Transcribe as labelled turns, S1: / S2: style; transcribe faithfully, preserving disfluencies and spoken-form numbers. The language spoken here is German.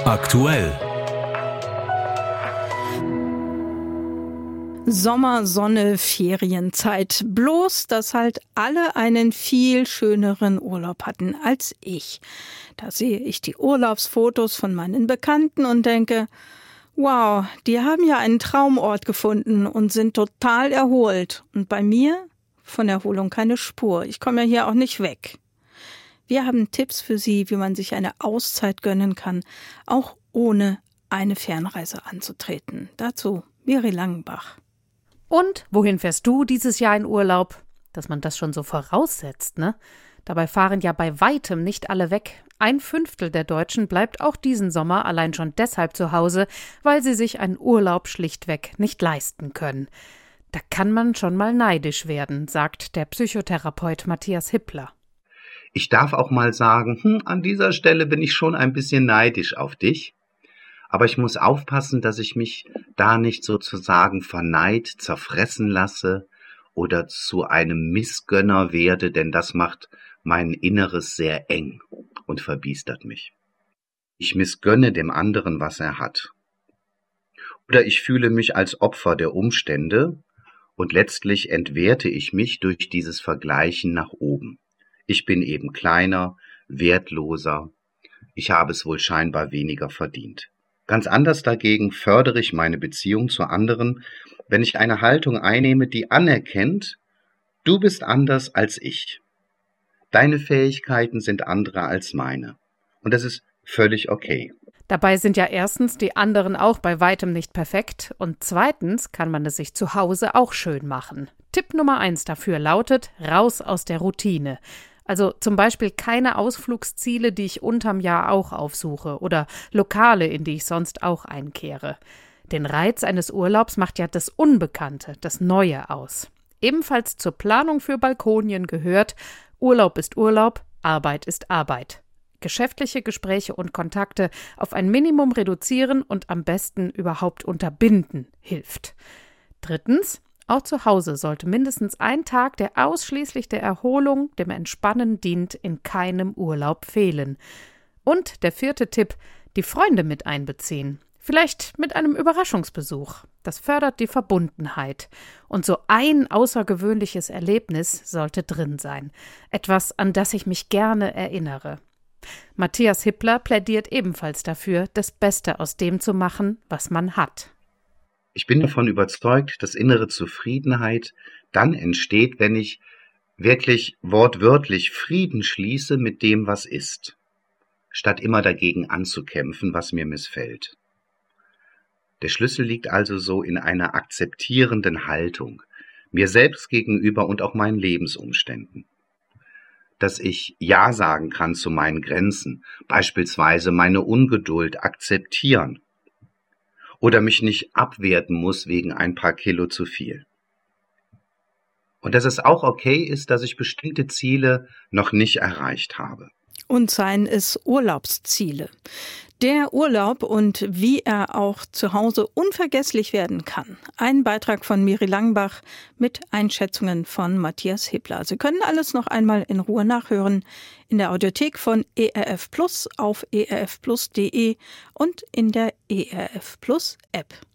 S1: Aktuell.
S2: Sommer, Sonne, Ferienzeit. Bloß, dass halt alle einen viel schöneren Urlaub hatten als ich. Da sehe ich die Urlaubsfotos von meinen Bekannten und denke, wow, die haben ja einen Traumort gefunden und sind total erholt. Und bei mir von Erholung keine Spur. Ich komme ja hier auch nicht weg. Wir haben Tipps für Sie, wie man sich eine Auszeit gönnen kann, auch ohne eine Fernreise anzutreten. Dazu Miri Langenbach.
S3: Und wohin fährst du dieses Jahr in Urlaub? Dass man das schon so voraussetzt, ne? Dabei fahren ja bei weitem nicht alle weg. Ein Fünftel der Deutschen bleibt auch diesen Sommer allein schon deshalb zu Hause, weil sie sich einen Urlaub schlichtweg nicht leisten können. Da kann man schon mal neidisch werden, sagt der Psychotherapeut Matthias Hippler.
S4: Ich darf auch mal sagen, hm, an dieser Stelle bin ich schon ein bisschen neidisch auf dich. Aber ich muss aufpassen, dass ich mich da nicht sozusagen verneid zerfressen lasse oder zu einem Missgönner werde, denn das macht mein Inneres sehr eng und verbiestert mich. Ich missgönne dem anderen, was er hat. Oder ich fühle mich als Opfer der Umstände und letztlich entwerte ich mich durch dieses Vergleichen nach oben. Ich bin eben kleiner, wertloser, ich habe es wohl scheinbar weniger verdient. Ganz anders dagegen fördere ich meine Beziehung zu anderen, wenn ich eine Haltung einnehme, die anerkennt, du bist anders als ich. Deine Fähigkeiten sind andere als meine. Und das ist völlig okay.
S3: Dabei sind ja erstens die anderen auch bei weitem nicht perfekt und zweitens kann man es sich zu Hause auch schön machen. Tipp Nummer eins dafür lautet, raus aus der Routine. Also zum Beispiel keine Ausflugsziele, die ich unterm Jahr auch aufsuche oder Lokale, in die ich sonst auch einkehre. Den Reiz eines Urlaubs macht ja das Unbekannte, das Neue aus. Ebenfalls zur Planung für Balkonien gehört, Urlaub ist Urlaub, Arbeit ist Arbeit. Geschäftliche Gespräche und Kontakte auf ein Minimum reduzieren und am besten überhaupt unterbinden hilft. Drittens, auch zu Hause sollte mindestens ein Tag, der ausschließlich der Erholung, dem Entspannen dient, in keinem Urlaub fehlen. Und der vierte Tipp, die Freunde mit einbeziehen. Vielleicht mit einem Überraschungsbesuch. Das fördert die Verbundenheit. Und so ein außergewöhnliches Erlebnis sollte drin sein. Etwas, an das ich mich gerne erinnere. Matthias Hippler plädiert ebenfalls dafür, das Beste aus dem zu machen, was man hat.
S4: Ich bin davon überzeugt, dass innere Zufriedenheit dann entsteht, wenn ich wirklich wortwörtlich Frieden schließe mit dem, was ist, statt immer dagegen anzukämpfen, was mir missfällt. Der Schlüssel liegt also so in einer akzeptierenden Haltung, mir selbst gegenüber und auch meinen Lebensumständen. Dass ich Ja sagen kann zu meinen Grenzen, beispielsweise meine Ungeduld akzeptieren. Oder mich nicht abwerten muss wegen ein paar Kilo zu viel. Und dass es auch okay ist, dass ich bestimmte Ziele noch nicht erreicht habe.
S2: Und seien es Urlaubsziele. Der Urlaub und wie er auch zu Hause unvergesslich werden kann. Ein Beitrag von Miri Langenbach mit Einschätzungen von Matthias Hippler. Sie können alles noch einmal in Ruhe nachhören in der Audiothek von E R F Plus auf e r f plus punkt de und in der E R F Plus App.